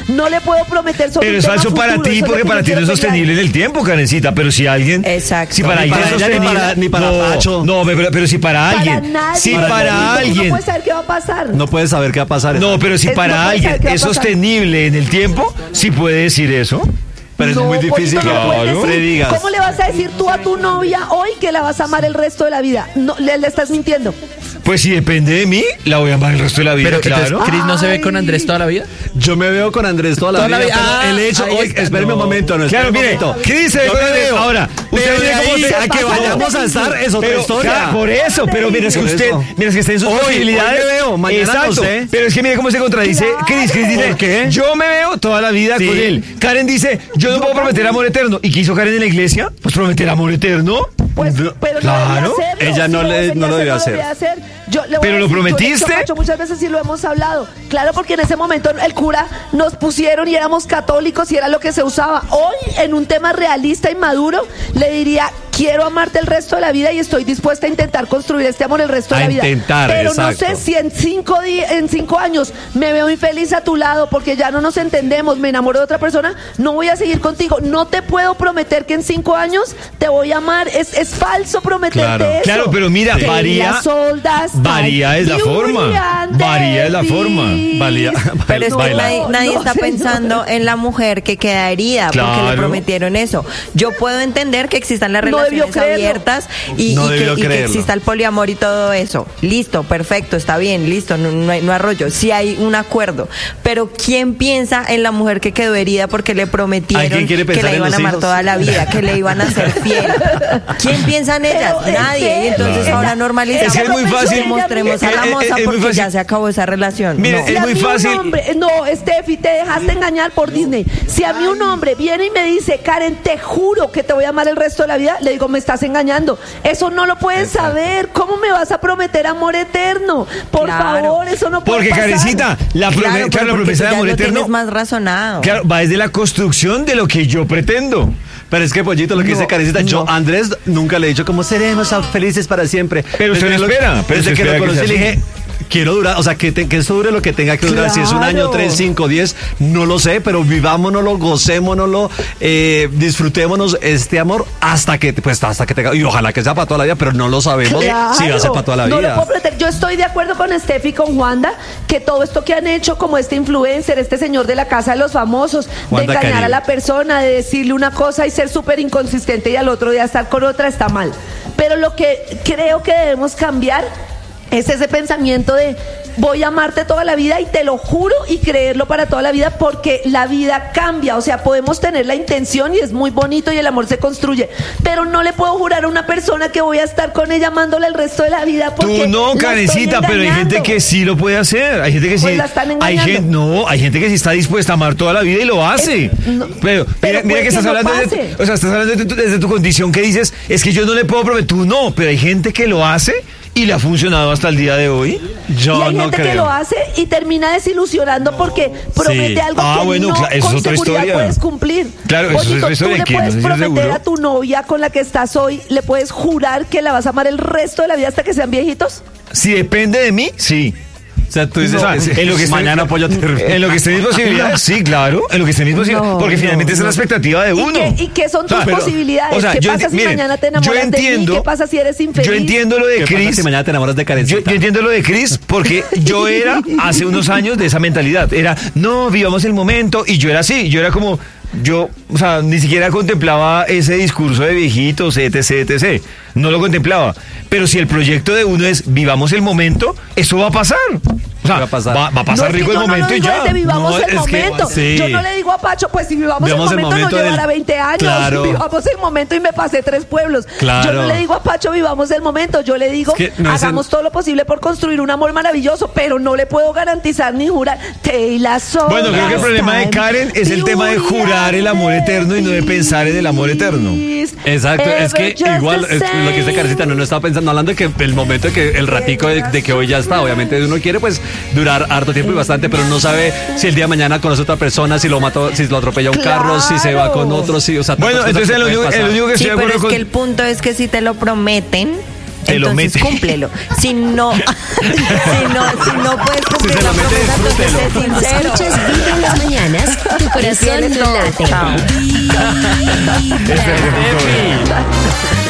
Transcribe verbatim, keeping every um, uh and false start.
No le puedo prometer sobre Pero un es tema falso futuro, para ti eso porque lo para que ti yo no es quiero sostenible en el tiempo, Karencita. Pero si alguien. Exacto. Si para Ni alguien para es ella, ni sostenible. para- ni para no, Pacho. No, pero, pero si para Para alguien. nadie. Si Para para nadie, porque alguien. uno puede saber qué va a pasar. No puedes saber qué va a pasar. No, pero si Es- no para puede alguien saber qué va a es pasar. sostenible en el tiempo, sí puede decir eso. Pero es No, muy difícil Pollito, que no puedes claro, decir. predigas. ¿Cómo le vas a decir tú a tu novia hoy que la vas a amar el resto de la vida? No, le, le estás mintiendo. Pues si depende de mí, la voy a amar el resto de la vida, Pero claro. entonces, ¿Chris no se ve con Ay. Andrés toda la vida? Yo me veo con Andrés toda la Toda la vida. vida. pero Ah, el hecho, ahí hoy, está. espérame un No. momento, no, Claro, espérame mire, un momento. ¿qué dice? Yo me veo. Ahora, usted Pero mire de cómo ahí se a que pasa vayamos de- a estar es otra Pero, historia. claro, por eso, pero mire, es que Por usted, eso. mire, es que está en sus Hoy, posibilidades. hoy me veo, mañana no Exacto, sé. pero es que mire cómo se contradice. Claro. Cris, Cris dice, ¿Por qué? yo me veo toda la vida Sí. con él. Karen dice, yo no puedo prometer amor eterno. ¿Y qué hizo Karen en la iglesia? Pues prometer amor eterno. Pues, pero Claro. no debía hacerlo. Ella no Si le- debía no lo hacer, debía hacer. debía hacer. Yo le voy ¿Pero a lo decir, yo le he prometiste? dicho, Pacho, muchas veces sí lo hemos hablado. Claro, porque en ese momento el cura nos pusieron y éramos católicos y era lo que se usaba. Hoy, en un tema realista y maduro, le diría, quiero amarte el resto de la vida y estoy dispuesta a intentar construir este amor el resto de A la vida. intentar, Pero exacto. no sé si en cinco, di- en cinco años me veo infeliz a tu lado porque ya no nos entendemos, me enamoro de otra persona, no voy a seguir contigo. No te puedo prometer que en cinco años te voy a amar. Es, es falso prometerte Claro. eso. Claro, pero mira, Que varía- las soldas varía es la you forma. brillan Varía es la de forma. ti. Valía- Pero es que Baila. nadie, nadie No, está señor. pensando en la mujer que queda herida porque Claro. le prometieron eso. Yo puedo entender que existan las No debió relaciones creerlo. abiertas y, No y que, debió y que creerlo. exista el poliamor y todo eso. Listo, perfecto, está bien, listo, no, no hay, no hay rollo. Sí hay un acuerdo. Pero ¿quién piensa en la mujer que quedó herida porque le prometieron ¿Alguien quiere que pensar la en iban los a amar hijos? toda la vida, que le iban a ser fiel? ¿Quién piensa en ellas? Pero es Nadie. que- Y entonces Claro. ahora normalizamos. Es que es muy fácil. Mostremos a la Eh, eh, moza es muy porque fácil. ya se acabó esa relación. Mire, No. es Si a muy mí fácil. un hombre, no, Steffi, te dejaste engañar por Disney. Si a mí un hombre viene y me dice, Karen, te juro que te voy a amar el resto de la vida, le digo, me estás engañando. Eso no lo puedes saber. ¿Cómo me vas a prometer amor eterno? Por Claro. favor, eso no puede Porque, pasar. Karencita, la prome- Claro, claro, pero la porque promesa tú de ya amor lo eterno. tienes más razonado. Claro, va desde la construcción de lo que yo pretendo. Pero es que, Pollito, lo que No, dice Karencita, yo no. a Andrés nunca le he dicho cómo seremos felices para siempre. Pero usted Desde no que lo- espera, pero Desde usted que lo espera que conocí sea le así. dije, quiero durar, o sea, que, te- que esto dure lo que tenga que durar. Si es un año, Claro. tres, cinco, diez, no lo sé, pero vivámonoslo, gocémonoslo, eh, disfrutémonos este amor hasta que, pues, hasta que tenga, y ojalá que sea para toda la vida, pero no lo sabemos si va a ser Claro, para toda la no lo vida. puedo prometer. Yo estoy de acuerdo con Steffi y con Wanda que todo esto que han hecho, como este influencer, este señor de la casa de los famosos, Wanda de engañar Caribe. a la persona, de decirle una cosa y ser súper inconsistente y al otro día estar con otra, está mal. Pero lo que creo que debemos cambiar es ese pensamiento de voy a amarte toda la vida y te lo juro y creerlo para toda la vida porque la vida cambia, o sea, podemos tener la intención y es muy bonito y el amor se construye, pero no le puedo jurar a una persona que voy a estar con ella amándola el resto de la vida porque Tú no, la Karencita, estoy pero hay gente engañando. que sí lo puede hacer. Hay gente que Pues sí. la están hay engañando. gente, no, hay gente que sí está dispuesta a amar toda la vida y lo hace. Es- no, pero, pero mira, mira puede que estás que no hablando de, pase. o sea, estás hablando de tu- desde tu condición que dices, es que yo no le puedo prometer, tú no, pero hay gente que lo hace y le ha funcionado hasta el día de hoy. Yo y hay no gente creo. que lo hace y termina desilusionando porque promete Sí. algo Ah, que bueno, no cla- eso es con otra seguridad historia. puedes cumplir. Claro, eso es Pollito, otra historia, tú le que no puedes sé si es prometer seguro. a tu novia con la que estás hoy, le puedes jurar que la vas a amar el resto de la vida hasta que sean viejitos. Si depende de mí, sí. O sea, tú dices, O sea, "Ah, sí, en lo que esté- mañana Pollo te En lo que esté en mis posibilidades, sí, claro. En lo que esté en mis posibilidades. No, Porque no, finalmente esa es no. la expectativa de ¿Y uno. qué- y qué son O sea, tus pero- posibilidades? o sea, ¿Qué yo pasa enti- si miren, mañana te yo enamoras de mí? entiendo- ¿Qué pasa si eres infeliz? Yo entiendo lo de ¿Qué pasa Chris. si mañana te enamoras de Yo, Karencita? yo entiendo lo de Chris porque yo era hace unos años de esa mentalidad. Era, no, vivamos el momento. Y yo era así. Yo era como, yo, o sea, ni siquiera contemplaba ese discurso de viejitos, etc, etcétera. No lo contemplaba. Pero si el proyecto de uno es vivamos el momento, eso va a pasar. O sea, Va a pasar. va, va a No, pasar es que rico el yo no momento lo y digo ya. desde vivamos No, el es que- momento. sí. Yo no le digo a Pacho, pues si vivamos, Vivamos el el momento, momento no del- llevará veinte años. Claro. Vivamos el momento y me pasé tres pueblos. Claro. Yo no le digo a Pacho, vivamos el momento. Yo le digo, Es que no es hagamos en- todo lo posible por construir un amor maravilloso, pero no le puedo garantizar ni jurar. Taylor Swift Bueno, creo que el problema de está en Karen es el tema de jurar el amor eterno y no de pensar en el amor eterno. Exacto, es que Ever just igual the es lo que dice same. Karencita, no, no estaba pensando, hablando de que el momento de que el ratico de, de que hoy ya está, obviamente uno quiere pues durar harto tiempo y bastante, pero no sabe si el día de mañana conoce a otra persona, si lo mató, si lo atropella un carro, si se va con otro, si, o sea, Bueno, tantas cosas entonces que el pueden único, el pasar. único que Sí, estoy de pero acuerdo es con... que el punto es que si te lo prometen, Te lo entonces meten. cúmplelo. Si no, si no, si no puedes cumplir se la lo mete, promesa, entonces disfrútelo. sé Cuando sincero. escuchas Vibra en las mañanas, corazón Tienes todo. late. Chao. Espera, que tengo que ver.